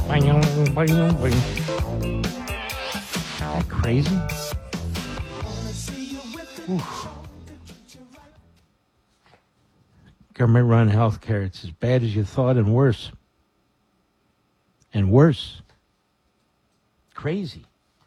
Isn't that crazy? Oof. Government-run healthcare, it's as bad as you thought and worse. And worse. Crazy.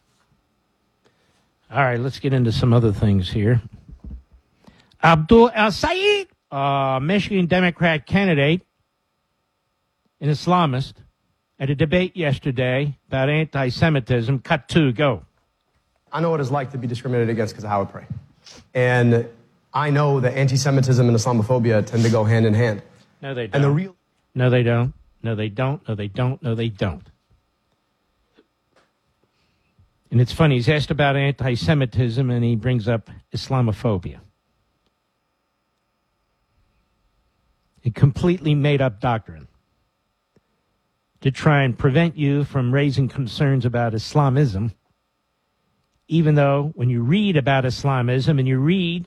All right, let's get into some other things here. Abdul El-Sayed, Michigan Democrat candidate, an Islamist, at a debate yesterday about anti-Semitism. Cut 2, go. I know what it's like to be discriminated against because of how I pray. And I know that anti-Semitism and Islamophobia tend to go hand in hand. No, they don't. And the real... No, they don't. No, they don't. No, they don't. No, they don't. And it's funny, he's asked about anti-Semitism and he brings up Islamophobia. A completely made-up doctrine to try and prevent you from raising concerns about Islamism, even though when you read about Islamism and you read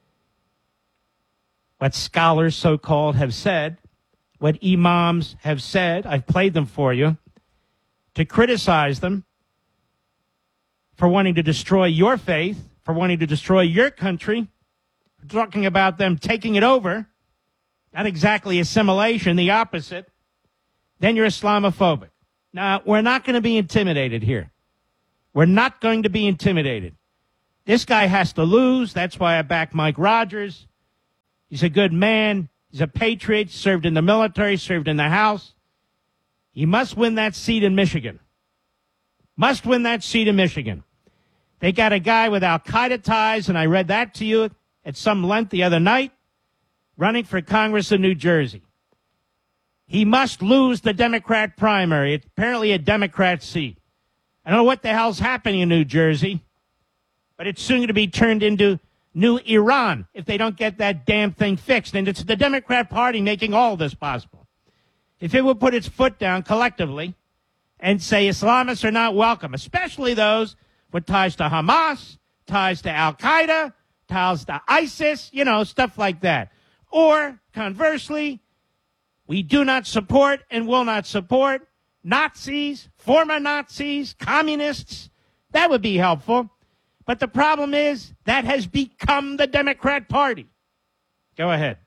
what scholars, so-called, have said, what imams have said, I've played them for you, to criticize them for wanting to destroy your faith, for wanting to destroy your country, talking about them taking it over, not exactly assimilation, the opposite, then you're Islamophobic. Now, we're not going to be intimidated here. We're not going to be intimidated. This guy has to lose. That's why I back Mike Rogers. He's a good man. He's a patriot, served in the military, served in the House. He must win that seat in Michigan. Must win that seat in Michigan. They got a guy with Al-Qaeda ties, and I read that to you at some length the other night, running for Congress in New Jersey. He must lose the Democrat primary. It's apparently a Democrat seat. I don't know what the hell's happening in New Jersey, but it's soon going to be turned into New Iran if they don't get that damn thing fixed. And it's the Democrat Party making all this possible. If it would put its foot down collectively and say Islamists are not welcome, especially those with ties to Hamas, ties to Al-Qaeda, ties to ISIS, stuff like that. Or, conversely, we do not support and will not support Nazis, former Nazis, communists. That would be helpful. But the problem is that has become the Democrat Party. Go ahead.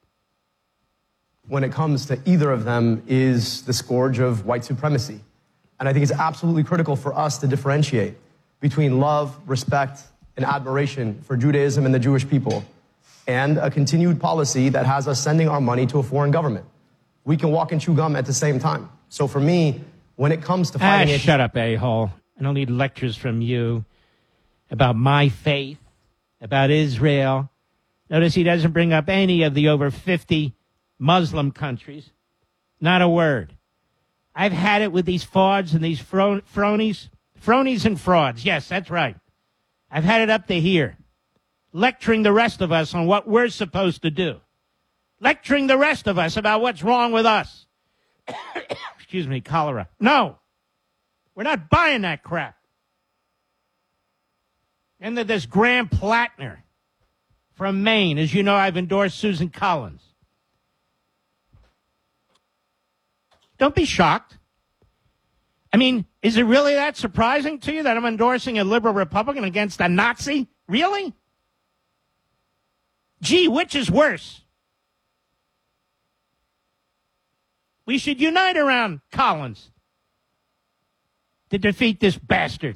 When it comes to either of them is the scourge of white supremacy. And I think it's absolutely critical for us to differentiate between love, respect, and admiration for Judaism and the Jewish people, and a continued policy that has us sending our money to a foreign government. We can walk and chew gum at the same time. So for me, when it comes to fighting... Shut up, a-hole. I don't need lectures from you about my faith, about Israel. Notice he doesn't bring up any of the over 50 Muslim countries. Not a word. I've had it with these frauds and these phonies. Phonies and frauds. Yes, that's right. I've had it up to here. Lecturing the rest of us on what we're supposed to do. Lecturing the rest of us about what's wrong with us. Excuse me, cholera. No. We're not buying that crap. And then there's Graham Plattner from Maine. As you know, I've endorsed Susan Collins. Don't be shocked. I mean, is it really that surprising to you that I'm endorsing a liberal Republican against a Nazi? Really? Gee, which is worse? We should unite around Collins to defeat this bastard.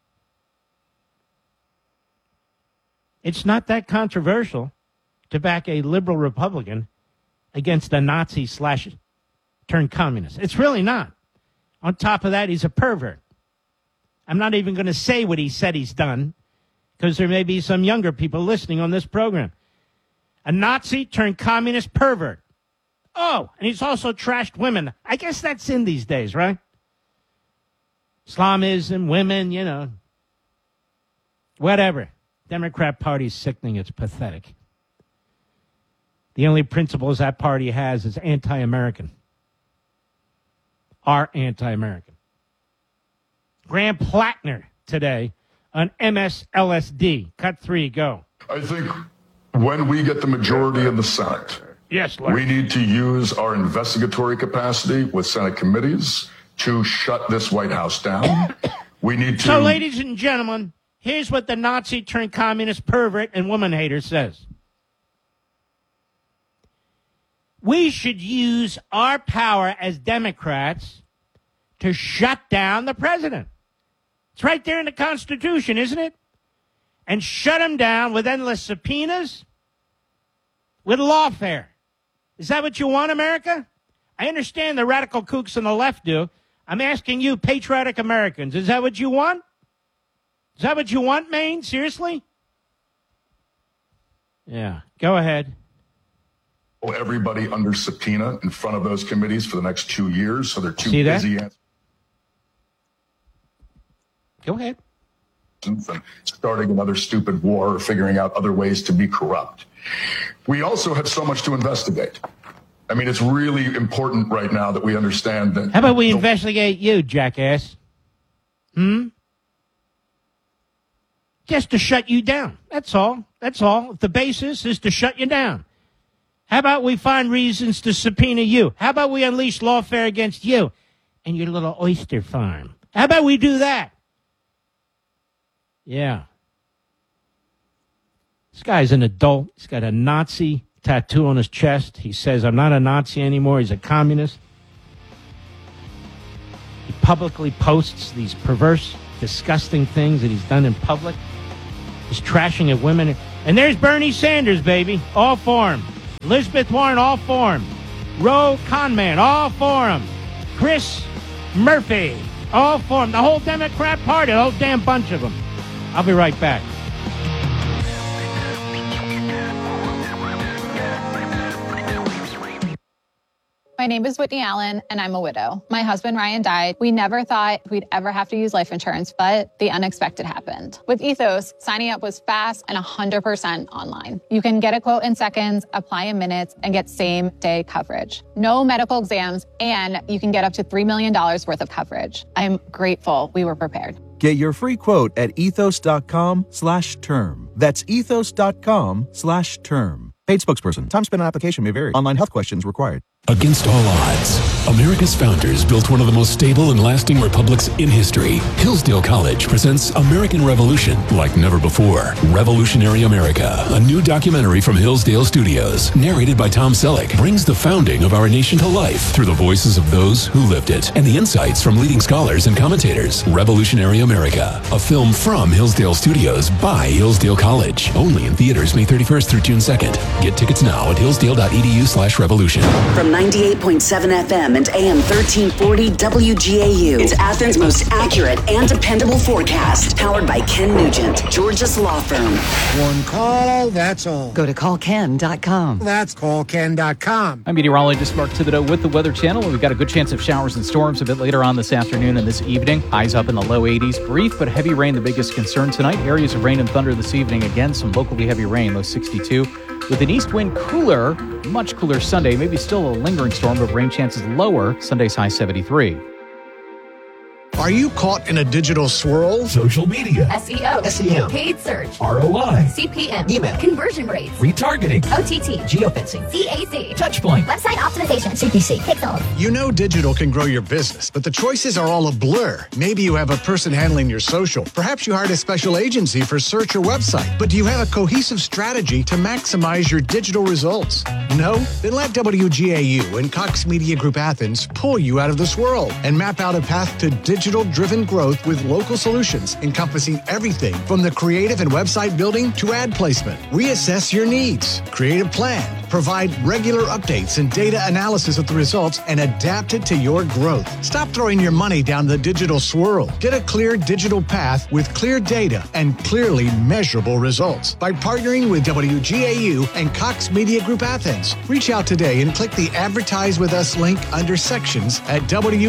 It's not that controversial to back a liberal Republican against a Nazi / turned communist. It's really not. On top of that, he's a pervert. I'm not even going to say what he said he's done because there may be some younger people listening on this program. A Nazi turned communist pervert. Oh, and he's also trashed women. I guess that's in these days, right? Islamism, women, whatever. Democrat Party's sickening. It's pathetic. The only principles that party has is anti-American. Are anti-American. Graham Plattner today on MSLSD. Cut 3, go. I think when we get the majority in the Senate, yes, Lord, we need to use our investigatory capacity with Senate committees to shut this White House down. We need to... So, ladies and gentlemen, here's what the Nazi-turned-communist pervert and woman hater says. We should use our power as Democrats to shut down the president. It's right there in the Constitution, isn't it? And shut him down with endless subpoenas, with lawfare. Is that what you want, America? I understand the radical kooks on the left do. I'm asking you, patriotic Americans, is that what you want? Is that what you want, Maine? Seriously? Yeah, go ahead. Everybody under subpoena in front of those committees for the next 2 years, so they're too See that? busy. Go ahead. And starting another stupid war or figuring out other ways to be corrupt. We also have so much to investigate. I mean, it's really important right now that we understand that... How about we investigate you, jackass? Just to shut you down. That's all. That's all. If the basis is to shut you down. How about we find reasons to subpoena you? How about we unleash lawfare against you and your little oyster farm? How about we do that? Yeah. This guy's an adult. He's got a Nazi tattoo on his chest. He says, I'm not a Nazi anymore. He's a communist. He publicly posts these perverse, disgusting things that he's done in public. He's trashing at women. And there's Bernie Sanders, baby. All for him. Elizabeth Warren, all for him. Ro Khanman, all for him. Chris Murphy, all for him. The whole Democrat Party, the whole damn bunch of them. I'll be right back. My name is Whitney Allen, and I'm a widow. My husband, Ryan, died. We never thought we'd ever have to use life insurance, but the unexpected happened. With Ethos, signing up was fast and 100% online. You can get a quote in seconds, apply in minutes, and get same-day coverage. No medical exams, and you can get up to $3 million worth of coverage. I'm grateful we were prepared. Get your free quote at ethos.com/term. That's ethos.com/term. Paid spokesperson. Time spent on application may vary. Online health questions required. Against all odds, America's founders built one of the most stable and lasting republics in history. Hillsdale College presents American Revolution like never before. Revolutionary America, a new documentary from Hillsdale Studios, narrated by Tom Selleck, brings the founding of our nation to life through the voices of those who lived it and the insights from leading scholars and commentators. Revolutionary America, a film from Hillsdale Studios by Hillsdale College. Only in theaters May 31st through June 2nd. Get tickets now at hillsdale.edu/revolution. From 98.7 FM and AM 1340 WGAU. It's Athens' most accurate and dependable forecast. Powered by Ken Nugent, Georgia's law firm. One call, that's all. Go to callken.com. That's callken.com. I'm meteorologist Mark Thibodeau with the Weather Channel. We've got a good chance of showers and storms a bit later on this afternoon and this evening. Highs up in the low 80s. Brief but heavy rain, the biggest concern tonight. Areas of rain and thunder this evening. Again, some locally heavy rain, low 62. With an east wind cooler, much cooler Sunday. Maybe still a lingering storm, but rain chances lower. Sunday's high 73. Are you caught in a digital swirl? Social media, SEO, SEM, paid search, ROI, CPM, email, conversion rates, retargeting, OTT, geofencing, CAC, touchpoint, website optimization, CPC, pixels. You know digital can grow your business, but the choices are all a blur. Maybe you have a person handling your social. Perhaps you hired a special agency for search or website. But do you have a cohesive strategy to maximize your digital results? No? Then let WGAU and Cox Media Group Athens pull you out of the swirl and map out a path to digital-driven growth with local solutions encompassing everything from the creative and website building to ad placement. Reassess your needs, create a plan, provide regular updates and data analysis of the results, and adapt it to your growth. Stop throwing your money down the digital swirl. Get a clear digital path with clear data and clearly measurable results by partnering with WGAU and Cox Media Group Athens. Reach out today and click the Advertise With Us link under sections at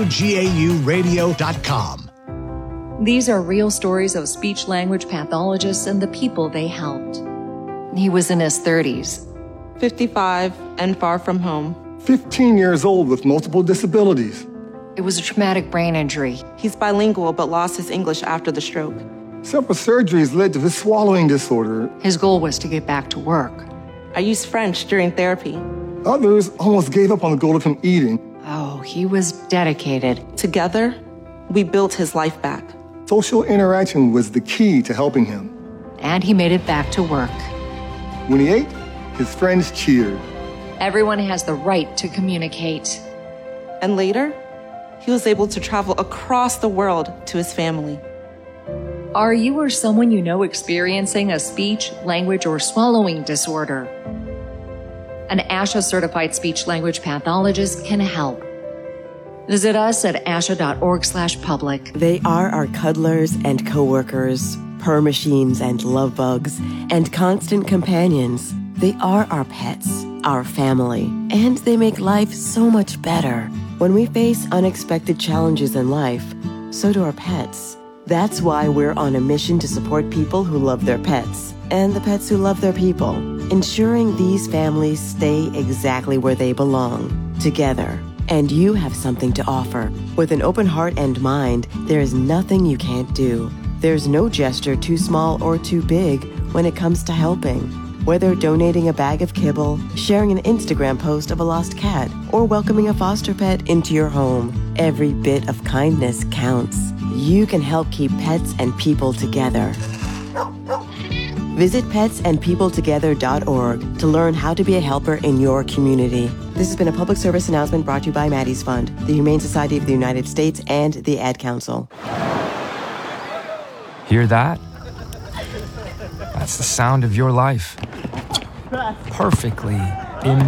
WGAUradio.com. These are real stories of speech-language pathologists and the people they helped. He was in his 30s. 55 and far from home. 15 years old with multiple disabilities. It was a traumatic brain injury. He's bilingual but lost his English after the stroke. Several surgeries led to his swallowing disorder. His goal was to get back to work. I used French during therapy. Others almost gave up on the goal of him eating. Oh, he was dedicated. Together, we built his life back. Social interaction was the key to helping him. And he made it back to work. When he ate, his friends cheered. Everyone has the right to communicate. And later, he was able to travel across the world to his family. Are you or someone you know experiencing a speech, language, or swallowing disorder? An ASHA certified speech language pathologist can help. Visit us at asha.org/public. They are our cuddlers and coworkers, purr machines and love bugs, and constant companions. They are our pets, our family, and they make life so much better. When we face unexpected challenges in life, so do our pets. That's why we're on a mission to support people who love their pets and the pets who love their people, ensuring these families stay exactly where they belong, together. And you have something to offer. With an open heart and mind, there is nothing you can't do. There's no gesture too small or too big when it comes to helping. Whether donating a bag of kibble, sharing an Instagram post of a lost cat, or welcoming a foster pet into your home, every bit of kindness counts. You can help keep pets and people together. Visit petsandpeopletogether.org to learn how to be a helper in your community. This has been a public service announcement brought to you by Maddie's Fund, the Humane Society of the United States, and the Ad Council. Hear that? That's the sound of your life. Perfectly